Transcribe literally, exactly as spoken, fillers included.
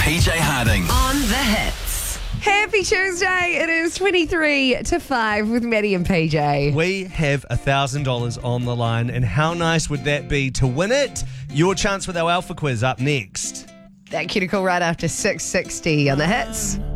P J Harding. On the hits. Happy Tuesday. It is twenty-three to five with Maddie and P J. We have one thousand dollars on the line, and how nice would that be to win it? Your chance with our Alpha Quiz up next. That cuticle right after six sixty on the hits.